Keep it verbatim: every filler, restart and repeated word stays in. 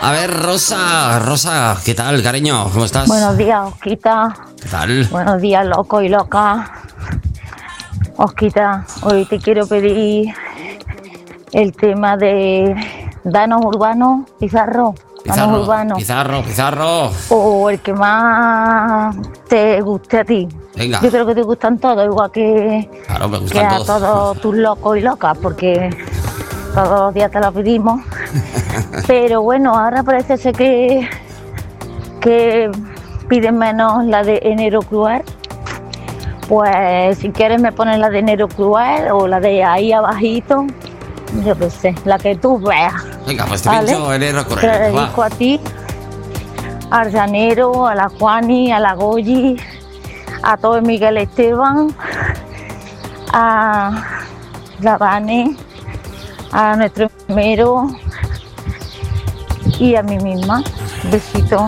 A ver, Rosa, Rosa, ¿qué tal, cariño? ¿Cómo estás? Buenos días, Osquita. ¿Qué tal? Buenos días, loco y loca. Osquita, hoy te quiero pedir el tema de Danos Urbano, Pizarro. Danos Pizarro, Urbano. Pizarro, Pizarro. O el que más te guste a ti. Venga. Yo creo que te gustan todos, igual que, Claro, me que gustan a todos. todos tus locos y locas, porque todos los días te lo pedimos. Pero bueno, ahora parece ser que, que piden menos la de Enero Cruel. Pues si quieres me pones la de Enero Cruel o la de ahí abajito, yo qué sé, la que tú veas. Venga, pues te ¿Vale? pincho Enero Te la Cruel. dedico Va. a ti, al Llanero, a la Juani, a la Goyi, a todo el Miguel Esteban, a la Vane, a nuestro enfermero y a mí misma. Besito.